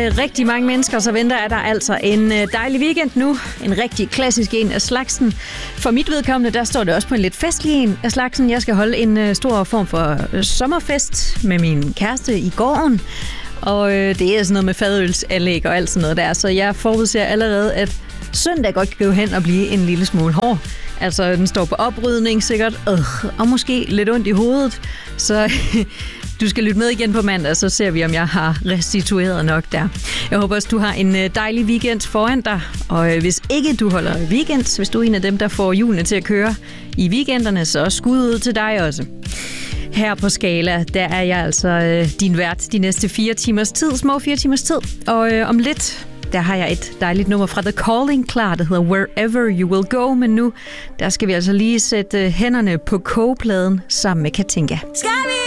rigtig mange mennesker, så venter der altså en dejlig weekend nu. En rigtig klassisk en af slagsen. For mit vedkommende, der står det også på en lidt festlig en af slagsen. Jeg skal holde en stor form for sommerfest med min kæreste i gården. Og det er sådan noget med fadølsanlæg og alt sådan noget der. Så jeg forudser allerede, at søndag godt kan gå hen og blive en lille smule hård. Altså, den står på oprydning sikkert, og måske lidt ondt i hovedet. Så du skal lytte med igen på mandag, så ser vi, om jeg har restitueret nok der. Jeg håber også, du har en dejlig weekend foran dig. Og hvis ikke du holder weekend, hvis du er en af dem, der får hjulene til at køre i weekenderne, så skud ud til dig også. Her på Skala, der er jeg altså din vært de næste 4 timers tid, små 4 timers tid. Og om lidt, der har jeg et dejligt nummer fra The Calling klar, der hedder Wherever You Will Go. Men nu, der skal vi altså lige sætte hænderne på kogepladen sammen med Katinka. Skal vi?